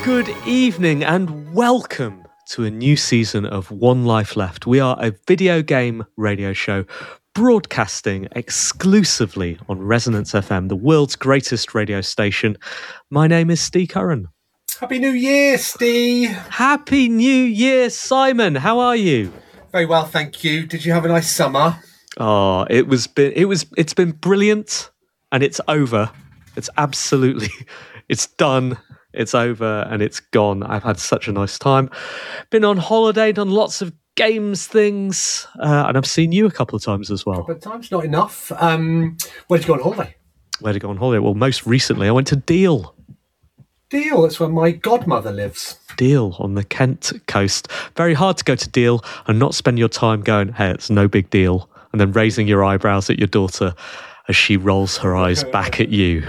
Good evening and welcome to a new season of One Life Left. We are a video game radio show broadcasting exclusively on Resonance FM, the world's greatest radio station. My name is Steve Curran. Happy New Year, Steve. Happy New Year, Simon. How are you? Very well, thank you. Did you have a nice summer? Oh, it's been brilliant, and it's over. It's done. It's over and it's gone. I've had such a nice time. Been on holiday, done lots of games things, and I've seen you a couple of times as well. But time's not enough. Where did you go on holiday? Where did I go on holiday? Well, most recently I went to Deal. Deal, that's where my godmother lives. Deal on the Kent coast. Very hard to go to Deal and not spend your time going, hey, it's no big deal, and then raising your eyebrows at your daughter as she rolls her eyes back at you.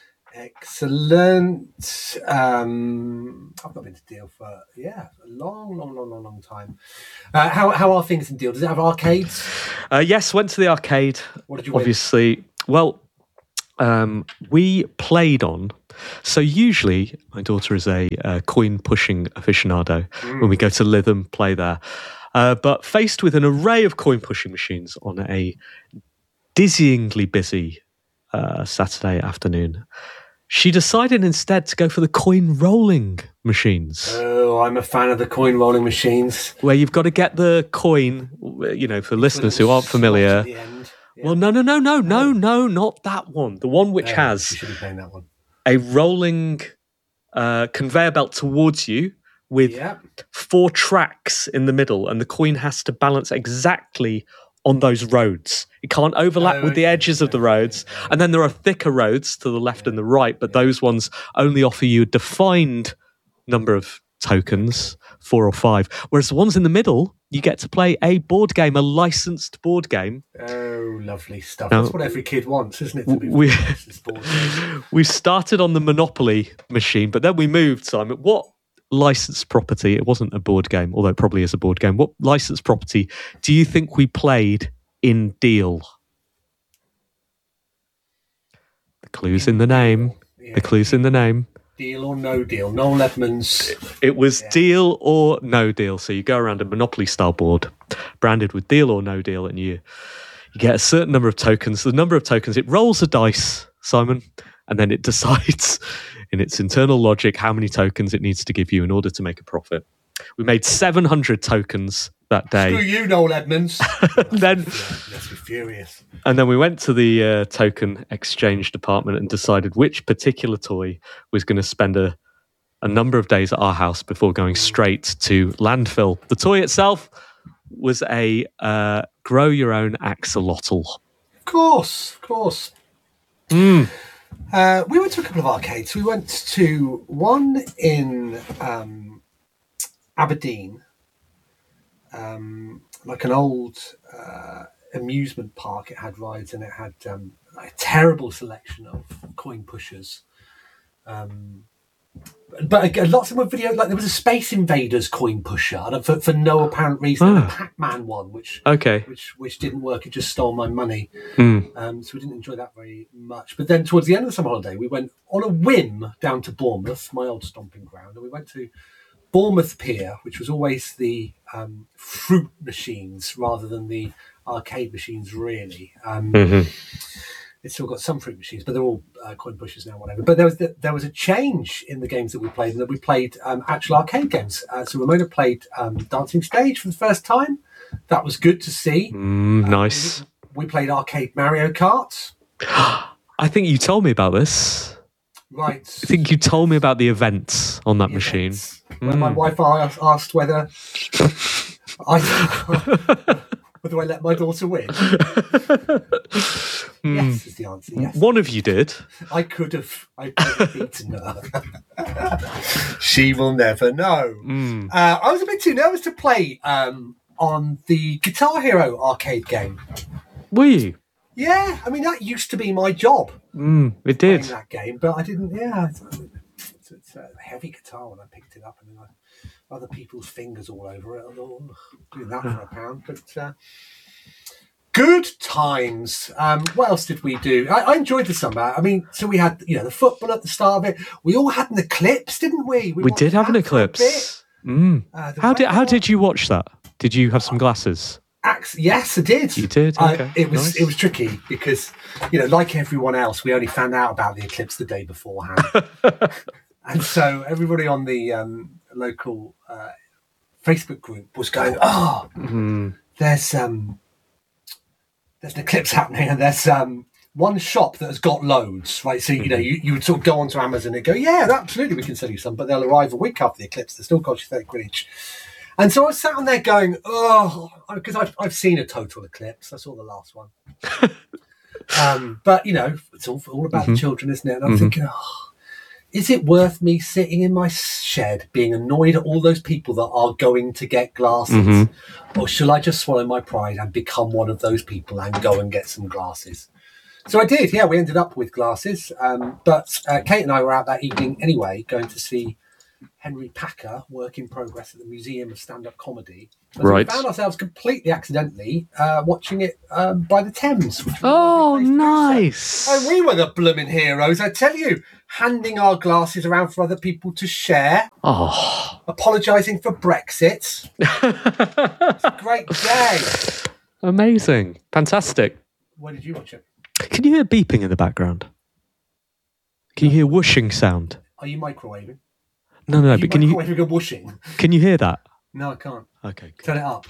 Excellent. I've not been to Deal for a long time. How are things in Deal? Does it have arcades? Yes, went to the arcade. What did you obviously win? Well, we played on. So usually my daughter is a coin pushing aficionado when we go to Lytham, play there. But faced with an array of coin pushing machines on a dizzyingly busy Saturday afternoon, she decided instead to go for the coin rolling machines. Oh, I'm a fan of the coin rolling machines. Where you've got to get the coin, for listeners who aren't familiar. Yeah. Well, no, not that one. The one which has you should be playing that one. A rolling conveyor belt towards you with 4 tracks in the middle, and the coin has to balance exactly on those roads. It can't overlap with the edges of the roads. And then there are thicker roads to the left and the right, but those ones only offer you a defined number of tokens, 4 or 5. Whereas the ones in the middle, you get to play a board game, a licensed board game. Oh, lovely stuff. That's what every kid wants, isn't it? To be licensed board game. We started on the Monopoly machine, but then we moved, Simon. What licensed property, it wasn't a board game, although it probably is a board game, what licensed property do you think we played in Deal? The clue's in the name. Yeah. The clue's in the name. Deal or No Deal? Noel Edmonds. It was Deal or No Deal. So you go around a Monopoly style board branded with Deal or No Deal, and you get a certain number of tokens. The number of tokens, it rolls a dice, Simon, and then it decides in its internal logic how many tokens it needs to give you in order to make a profit. We made 700 tokens that day. Screw you, Noel Edmonds. Then Let's be furious. And then we went to the token exchange department and decided which particular toy was going to spend a number of days at our house before going straight to landfill. The toy itself was a grow your own axolotl. Of course. We went to a couple of arcades. We went to one in Aberdeen, like an old amusement park. It had rides and it had a terrible selection of coin pushers. But lots of them were video. Like there was a Space Invaders coin pusher for no apparent reason, and a Pac-Man one, which didn't work. It just stole my money. So we didn't enjoy that very much. But then towards the end of the summer holiday, we went on a whim down to Bournemouth, my old stomping ground, and we went to Bournemouth Pier, which was always the fruit machines rather than the arcade machines, really. It's still got some fruit machines, but they're all coin pushers now, whatever. But there was a change in the games that we played, and that we played actual arcade games. So Ramona played Dancing Stage for the first time. That was good to see. Nice. We played arcade Mario Kart. I think you told me about this. Right. I think you told me about the events on that machine. When my wife asked whether whether I let my daughter win. Yes is the answer, yes. One of you did. I could have beaten her. She will never know. I was a bit too nervous to play on the Guitar Hero arcade game. Were you? Yeah, I mean, that used to be my job. It did. Playing that game, but I didn't, it's a heavy guitar when I picked it up, and then other people's fingers all over it. I thought, doing that for £1. But Good times. What else did we do? I enjoyed the summer. I mean, so we had the football at the start of it. We all had an eclipse, didn't we? We did have an eclipse. How did you watch that? Did you have some glasses? Yes, I did. You did? Okay. It was tricky because, like everyone else, we only found out about the eclipse the day beforehand. And so everybody on the local Facebook group was going, there's an eclipse happening, and there's one shop that has got loads, right? So, you would sort of go onto Amazon and go, yeah, absolutely, we can sell you some, but they'll arrive a week after the eclipse. They still cost you 30 quid each. And so I was sat on there going, because I've seen a total eclipse. I saw the last one. But, it's all about the children, isn't it? And I'm thinking, is it worth me sitting in my shed being annoyed at all those people that are going to get glasses? Or shall I just swallow my pride and become one of those people and go and get some glasses? So I did, yeah, we ended up with glasses. But Kate and I were out that evening anyway, going to see Henry Packer, work in progress at the Museum of Stand-Up Comedy. Right. We found ourselves completely accidentally watching it by the Thames. Oh, nice. And we were the blooming heroes, I tell you, handing our glasses around for other people to share. Apologising for Brexit. It's a great day. Amazing. Fantastic. Where did you watch it? Can you hear beeping in the background? Can you hear whooshing sound? Are you microwaving? No, but can you whooshing? Can you hear that? No, I can't. Okay, good. Turn it up.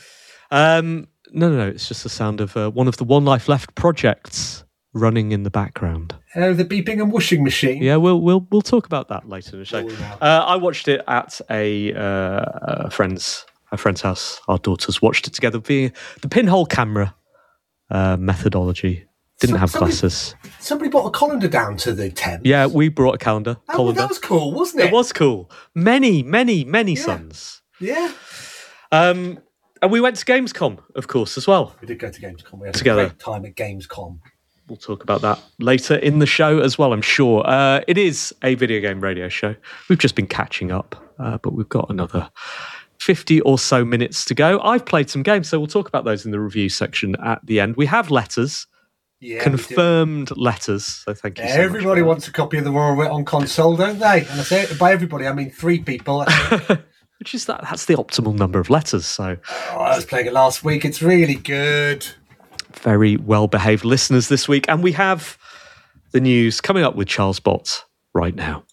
No, it's just the sound of one of the One Life Left projects running in the background. Oh, the beeping and whooshing machine. Yeah, we'll talk about that later in the show. I watched it at a friend's house. Our daughters watched it together via the pinhole camera methodology. Didn't have glasses. Somebody brought a colander down to the Thames. Yeah, we brought a colander. Well, that was cool, wasn't it? It was cool. Many sons. Yeah. And we went to Gamescom, of course, as well. We did go to Gamescom. We had together. a great time at Gamescom. We'll talk about that later in the show as well, I'm sure. It is a video game radio show. We've just been catching up, but we've got another 50 or so minutes to go. I've played some games, so we'll talk about those in the review section at the end. We have letters. Yeah, confirmed letters, so thank you so much. Everybody wants a copy of the Royal Wit on console, don't they? And I say it by everybody, I mean 3 people. Which is that's the optimal number of letters. So I was playing it last week. It's really good. Very well-behaved listeners this week. And we have the news coming up with Charles Bott right now.